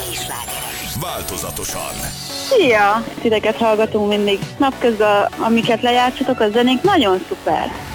Régi slágerek. Változatosan. Szia! Titeket hallgatunk mindig. Napközben, amiket lejátszatok, a zenék nagyon szuper.